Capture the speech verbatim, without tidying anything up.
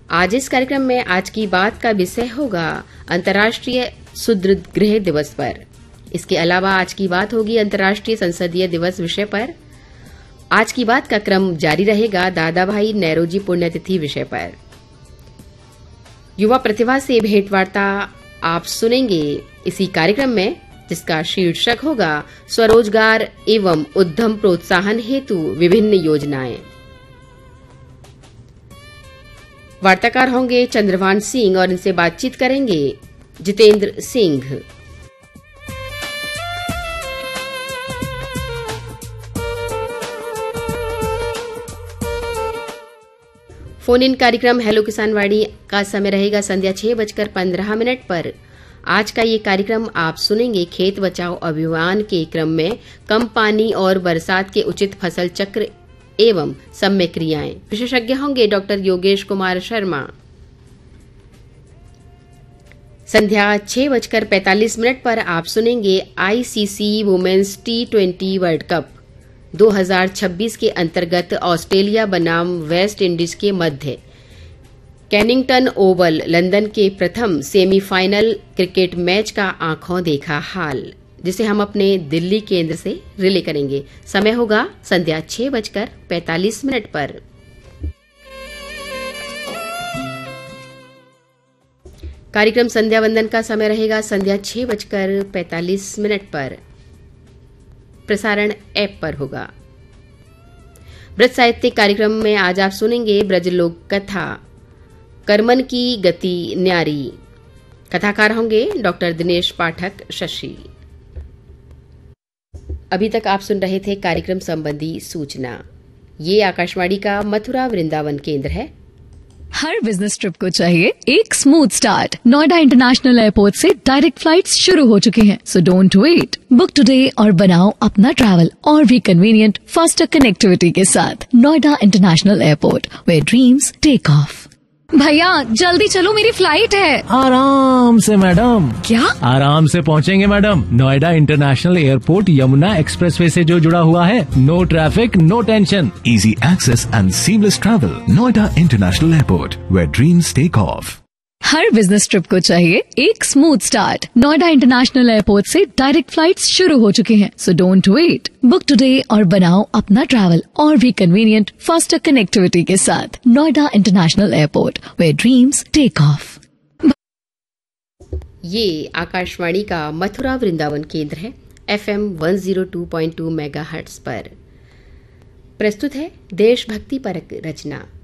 आज इस कार्यक्रम में आज की बात का विषय होगा अंतर्राष्ट्रीय सुदृढ़ गृह दिवस पर। इसके अलावा आज की बात होगी अंतर्राष्ट्रीय संसदीय दिवस विषय पर। आज की बात का क्रम जारी रहेगा दादा भाई नेरोजी पुण्यतिथि विषय पर। युवा प्रतिभा से भेंटवार्ता आप सुनेंगे इसी कार्यक्रम में, जिसका शीर्षक होगा स्वरोजगार एवं उद्यम प्रोत्साहन हेतु विभिन्न योजनाएं। वार्ताकार होंगे चंद्रभान सिंह और इनसे बातचीत करेंगे जितेंद्र सिंह। फोन इन कार्यक्रम हेलो किसानवाड़ी का समय रहेगा संध्या छह बजकर पंद्रह मिनट पर। आज का ये कार्यक्रम आप सुनेंगे खेत बचाओ अभियान के क्रम में कम पानी और बरसात के उचित फसल चक्र एवं सम्य क्रियाएं। विशेषज्ञ होंगे डॉक्टर योगेश कुमार शर्मा। संध्या छह बजकर पैंतालीस मिनट पर आप सुनेंगे ICC women's T twenty world cup दो हज़ार छब्बीस के अंतर्गत ऑस्ट्रेलिया बनाम वेस्ट इंडीज के मध्य कैनिंगटन ओवल लंदन के प्रथम सेमीफाइनल क्रिकेट मैच का आंखों देखा हाल, जिसे हम अपने दिल्ली केंद्र से रिले करेंगे। समय होगा संध्या छह बजकर पैंतालीस मिनट पर। कार्यक्रम संध्या वंदन का समय रहेगा संध्या छह बजकर पैंतालीस मिनट पर। प्रसारण ऐप पर होगा। ब्रज साहित्य कार्यक्रम में आज आप सुनेंगे ब्रज लोक कथा कर्मन की गति न्यारी। कथाकार होंगे डॉक्टर दिनेश पाठक शशि। अभी तक आप सुन रहे थे कार्यक्रम संबंधी सूचना। ये आकाशवाणी का मथुरा वृंदावन केंद्र है। हर बिजनेस ट्रिप को चाहिए एक smooth start. Noida international airport से डायरेक्ट फ्लाइट्स शुरू हो चुकी हैं, so don't wait. Book today और बनाओ अपना ट्रैवल और भी कन्वीनियंट फास्टर कनेक्टिविटी के साथ। Noida international airport, where dreams take off. भैया जल्दी चलो, मेरी फ्लाइट है। आराम से मैडम। क्या? आराम से पहुंचेंगे madam. Noida international airport Yamuna expressway से जो जुड़ा हुआ है। No traffic, no tension, easy access and seamless travel. Noida international airport, where dreams take off. Her business trip को चाहिए एक smooth start. Noida international airport से डायरेक्ट फ्लाइट्स शुरू हो चुकी हैं, so don't wait. Book today और बनाओ अपना ट्रैवल और भी कन्वीनियंट फास्टर कनेक्टिविटी के साथ। Noida international airport, where dreams take off. ये आकाशवाणी का मथुरा वृंदावन केंद्र है। एफएम एक सौ दो पॉइंट दो मेगाहर्ट्ज पर प्रस्तुत है देशभक्ति परक रचना।